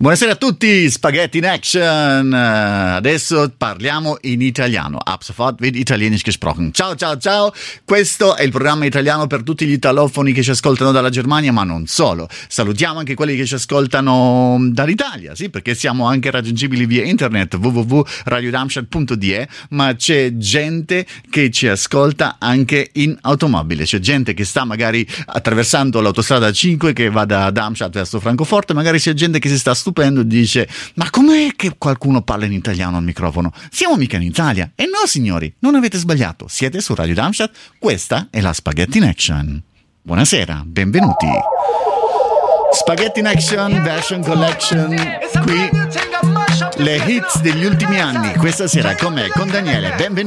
Buonasera a tutti, Spaghetti in Action. Adesso parliamo in italiano. Ab sofort wird italienisch gesprochen. Ciao, ciao, ciao. Questo è il programma italiano per tutti gli italofoni che ci ascoltano dalla Germania, ma non solo. Salutiamo anche quelli che ci ascoltano dall'Italia, sì, perché siamo anche raggiungibili via internet www.radiodarmstadt.de, ma c'è gente che ci ascolta anche in automobile. C'è gente che sta magari attraversando l'autostrada 5 che va da Darmstadt verso Francoforte, magari c'è gente che si sta stupendo e dice: ma com'è che qualcuno parla in italiano al microfono? Siamo mica in Italia. E no, signori, non avete sbagliato, siete su Radio Darmstadt, questa è la Spaghetti in Action. Buonasera, benvenuti. Spaghetti in Action Version Collection, qui le hits degli ultimi anni, questa sera con me, con Daniele, benvenuti.